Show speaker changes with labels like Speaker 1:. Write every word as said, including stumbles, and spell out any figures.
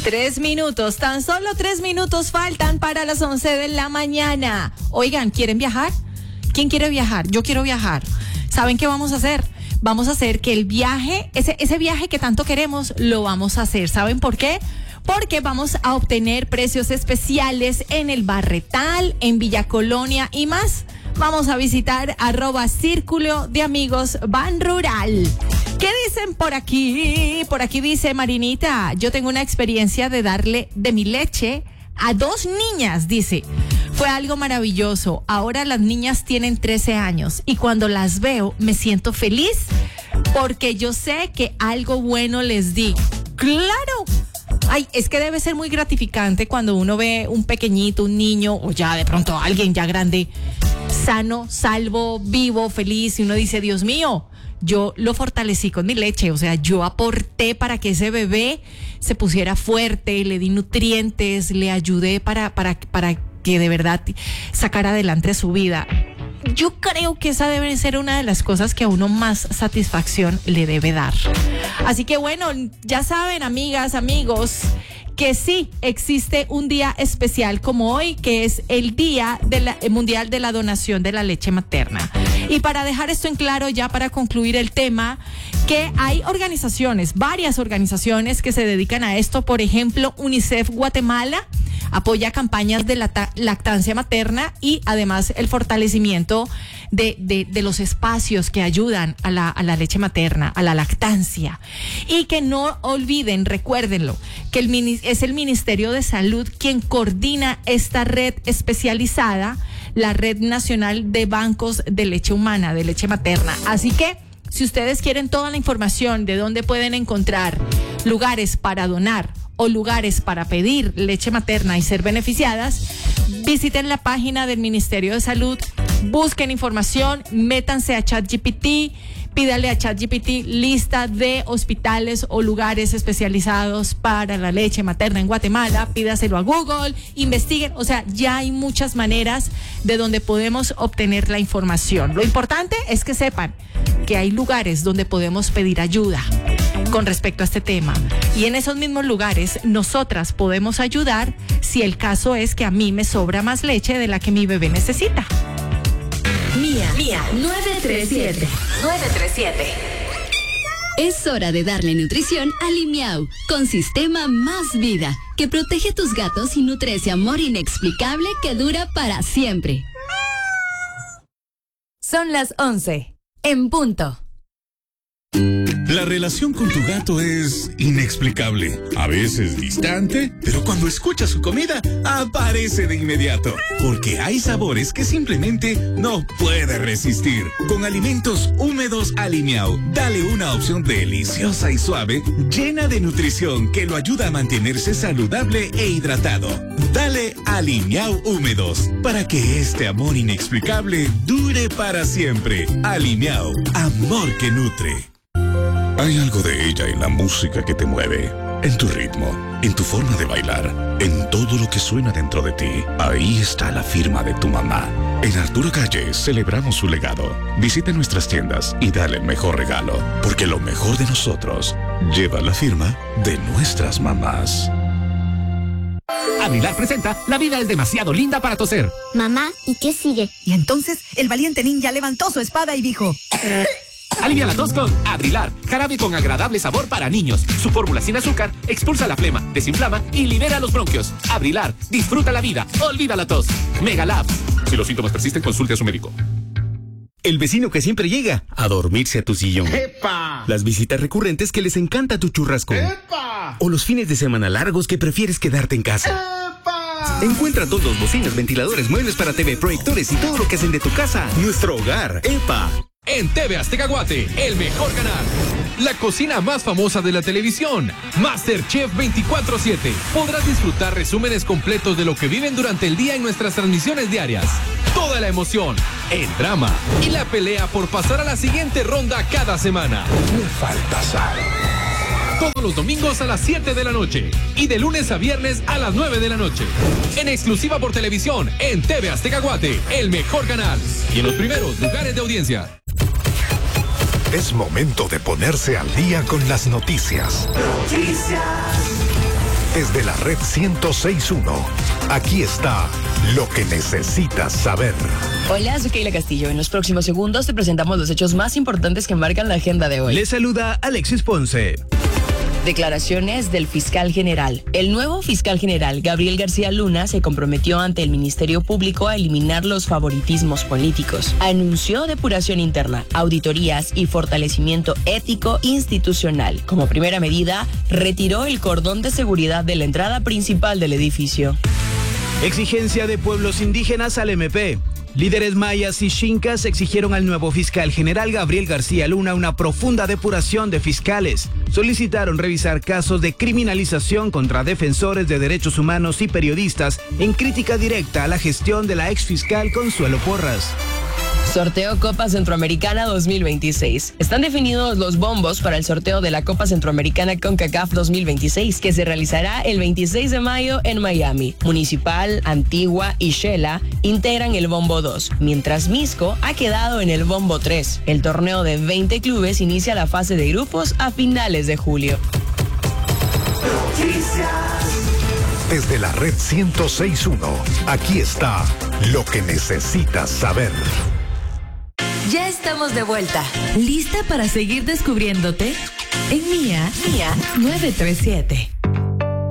Speaker 1: Tres minutos, tan solo tres minutos faltan para las once de la mañana. Oigan, ¿quieren viajar? ¿Quién quiere viajar? Yo quiero viajar. ¿Saben qué vamos a hacer? Vamos a hacer que el viaje, ese, ese viaje que tanto queremos, lo vamos a hacer. ¿Saben por qué? Porque vamos a obtener precios especiales en el Barretal, en Villa Colonia y más. Vamos a visitar arroba Círculo de Amigos Ban Rural. ¿Qué dicen por aquí? Por aquí dice Marinita, yo tengo una experiencia de darle de mi leche a dos niñas, dice. Fue algo maravilloso. Ahora las niñas tienen trece años y cuando las veo me siento feliz porque yo sé que algo bueno les di. ¡Claro! Ay, es que debe ser muy gratificante cuando uno ve un pequeñito, un niño o ya de pronto alguien ya grande, sano, salvo, vivo, feliz y uno dice, Dios mío, yo lo fortalecí con mi leche, o sea, yo aporté para que ese bebé se pusiera fuerte, le di nutrientes, le ayudé para, para, para que de verdad sacara adelante su vida. Yo creo que esa debe ser una de las cosas que a uno más satisfacción le debe dar. Así que bueno, ya saben, amigas, amigos, que sí existe un día especial como hoy, que es el Día de la, Mundial de la Donación de la Leche Materna. Y para dejar esto en claro, ya para concluir el tema, que hay organizaciones, varias organizaciones que se dedican a esto. Por ejemplo, UNICEF Guatemala apoya campañas de la lactancia materna y además el fortalecimiento de, de, de los espacios que ayudan a la, a la leche materna, a la lactancia. Y que no olviden, recuérdenlo, que el, es el Ministerio de Salud quien coordina esta red especializada, la Red Nacional de Bancos de Leche Humana, de leche materna. Así que, si ustedes quieren toda la información de dónde pueden encontrar lugares para donar o lugares para pedir leche materna y ser beneficiadas, visiten la página del Ministerio de Salud, busquen información, métanse a ChatGPT, pídale a ChatGPT lista de hospitales o lugares especializados para la leche materna en Guatemala, pídaselo a Google, investiguen, o sea, ya hay muchas maneras de donde podemos obtener la información. Lo importante es que sepan que hay lugares donde podemos pedir ayuda con respecto a este tema. Y en esos mismos lugares, nosotras podemos ayudar si el caso es que a mí me sobra más leche de la que mi bebé necesita.
Speaker 2: Mía, Mía, nueve tres siete. nueve tres siete. Es hora de darle nutrición a Limiau, con Sistema Más Vida, que protege tus gatos y nutre ese amor inexplicable que dura para siempre.
Speaker 1: Son las once, en punto.
Speaker 3: La relación con tu gato es inexplicable, a veces distante, pero cuando escucha su comida, aparece de inmediato. Porque hay sabores que simplemente no puede resistir. Con alimentos húmedos Alimiau, dale una opción deliciosa y suave, llena de nutrición que lo ayuda a mantenerse saludable e hidratado. Dale Alimiau húmedos, para que este amor inexplicable dure para siempre. Alimiau, amor que nutre. Hay algo de ella en la música que te mueve, en tu ritmo, en tu forma de bailar, en todo lo que suena dentro de ti. Ahí está la firma de tu mamá. En Arturo Calle celebramos su legado. Visita nuestras tiendas y dale el mejor regalo, porque lo mejor de nosotros lleva la firma de nuestras mamás.
Speaker 4: Abrilar presenta La vida es demasiado linda para toser.
Speaker 5: Mamá, ¿y qué sigue?
Speaker 6: Y entonces el valiente ninja levantó su espada y dijo...
Speaker 4: Alivia la tos con Abrilar, jarabe con agradable sabor para niños. Su fórmula sin azúcar expulsa la flema, desinflama y libera los bronquios. Abrilar, disfruta la vida, olvida la tos. Megalab. Si los síntomas persisten, consulte a su médico.
Speaker 7: El vecino que siempre llega a dormirse a tu sillón.
Speaker 8: ¡Epa!
Speaker 7: Las visitas recurrentes que les encanta tu churrasco.
Speaker 8: ¡Epa!
Speaker 7: O los fines de semana largos que prefieres quedarte en casa.
Speaker 8: ¡Epa!
Speaker 7: Encuentra todos, bocinas, ventiladores, muebles para T V, proyectores y todo lo que hacen de tu casa nuestro hogar. ¡Epa!
Speaker 9: En T V Azteca Guate, el mejor canal. La cocina más famosa de la televisión. MasterChef veinticuatro siete. Podrás disfrutar resúmenes completos de lo que viven durante el día en nuestras transmisiones diarias. Toda la emoción, el drama y la pelea por pasar a la siguiente ronda cada semana.
Speaker 8: Me falta sal.
Speaker 9: Todos los domingos a las siete de la noche y de lunes a viernes a las nueve de la noche. En exclusiva por televisión en T V Azteca Guate, el mejor canal. Y en los primeros lugares de audiencia.
Speaker 10: Es momento de ponerse al día con las noticias.
Speaker 11: Noticias.
Speaker 10: Desde la red ciento seis punto uno, aquí está lo que necesitas saber.
Speaker 5: Hola, soy Keila Castillo. En los próximos segundos te presentamos los hechos más importantes que marcan la agenda de hoy.
Speaker 11: Le saluda Alexis Ponce.
Speaker 5: Declaraciones del fiscal general. El nuevo fiscal general, Gabriel García Luna, se comprometió ante el Ministerio Público a eliminar los favoritismos políticos. Anunció depuración interna, auditorías y fortalecimiento ético institucional. Como primera medida, retiró el cordón de seguridad de la entrada principal del edificio.
Speaker 11: Exigencia de pueblos indígenas al M P. Líderes mayas y xincas exigieron al nuevo fiscal general Gabriel García Luna una profunda depuración de fiscales. Solicitaron revisar casos de criminalización contra defensores de derechos humanos y periodistas en crítica directa a la gestión de la exfiscal Consuelo Porras.
Speaker 5: Sorteo Copa Centroamericana dos mil veintiséis. Están definidos los bombos para el sorteo de la Copa Centroamericana CONCACAF dos mil veintiséis, que se realizará el veintiséis de mayo en Miami. Municipal, Antigua y Shela integran el bombo dos, mientras Misco ha quedado en el bombo tres. El torneo de veinte clubes inicia la fase de grupos a finales de julio.
Speaker 10: Desde la red ciento seis punto uno, aquí está lo que necesitas saber.
Speaker 2: Ya estamos de vuelta. ¿Lista para seguir descubriéndote? En Mía, Mía nueve tres siete.